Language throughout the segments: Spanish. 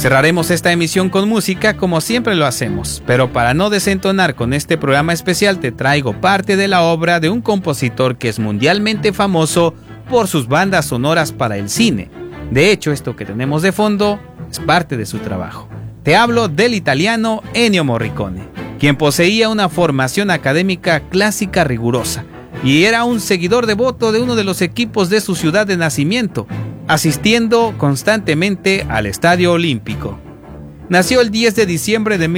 Cerraremos esta emisión con música como siempre lo hacemos, pero para no desentonar con este programa especial te traigo parte de la obra de un compositor que es mundialmente famoso por sus bandas sonoras para el cine. De hecho, esto que tenemos de fondo es parte de su trabajo. Te hablo del italiano Ennio Morricone, quien poseía una formación académica clásica rigurosa y era un seguidor devoto de uno de los equipos de su ciudad de nacimiento, asistiendo constantemente al Estadio Olímpico. Nació el 10 de diciembre de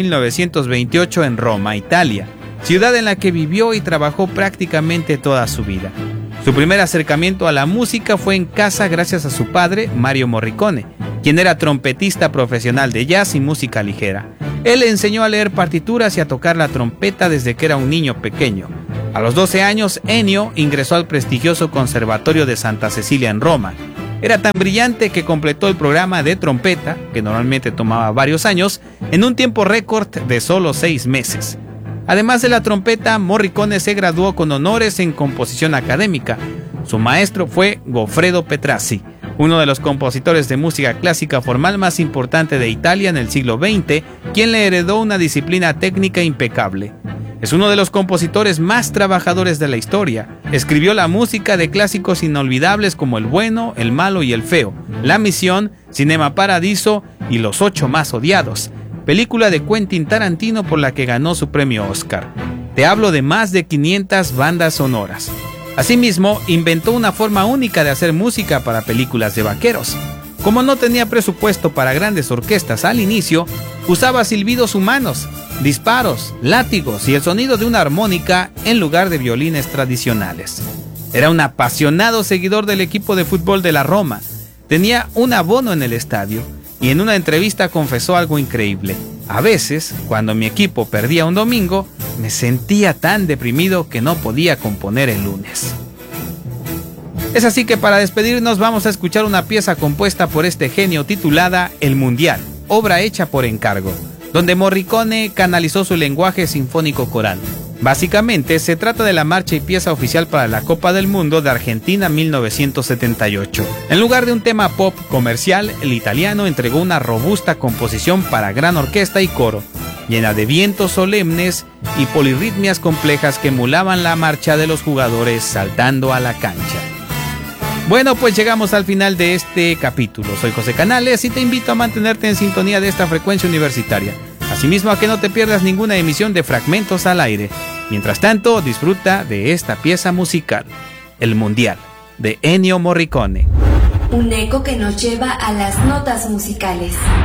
1928 en Roma, Italia, ciudad en la que vivió y trabajó prácticamente toda su vida. Su primer acercamiento a la música fue en casa gracias a su padre, Mario Morricone, quien era trompetista profesional de jazz y música ligera. Él le enseñó a leer partituras y a tocar la trompeta desde que era un niño pequeño. A los 12 años, Ennio ingresó al prestigioso Conservatorio de Santa Cecilia en Roma. Era tan brillante que completó el programa de trompeta, que normalmente tomaba varios años, en un tiempo récord de solo 6 meses. Además de la trompeta, Morricone se graduó con honores en composición académica. Su maestro fue Goffredo Petrassi, uno de los compositores de música clásica formal más importante de Italia en el siglo XX, quien le heredó una disciplina técnica impecable. Es uno de los compositores más trabajadores de la historia. Escribió la música de clásicos inolvidables como El bueno, el malo y el feo, La misión, Cinema Paradiso y Los 8 más odiados, película de Quentin Tarantino por la que ganó su premio Oscar. Te hablo de más de 500 bandas sonoras. Asimismo, inventó una forma única de hacer música para películas de vaqueros. Como no tenía presupuesto para grandes orquestas al inicio, usaba silbidos humanos, disparos, látigos y el sonido de una armónica en lugar de violines tradicionales. Era un apasionado seguidor del equipo de fútbol de la Roma. Tenía un abono en el estadio y en una entrevista confesó algo increíble. A veces, cuando mi equipo perdía un domingo, me sentía tan deprimido que no podía componer el lunes. Es así que para despedirnos vamos a escuchar una pieza compuesta por este genio titulada El Mundial, obra hecha por encargo, donde Morricone canalizó su lenguaje sinfónico coral. Básicamente se trata de la marcha y pieza oficial para la Copa del Mundo de Argentina 1978. En lugar de un tema pop comercial, el italiano entregó una robusta composición para gran orquesta y coro, llena de vientos solemnes y polirritmias complejas que emulaban la marcha de los jugadores saltando a la cancha. Bueno, pues llegamos al final de este capítulo. Soy José Canales y te invito a mantenerte en sintonía de esta frecuencia universitaria. Asimismo, a que no te pierdas ninguna emisión de Fragmentos al Aire. Mientras tanto, disfruta de esta pieza musical, El Mundial, de Ennio Morricone. Un eco que nos lleva a las notas musicales.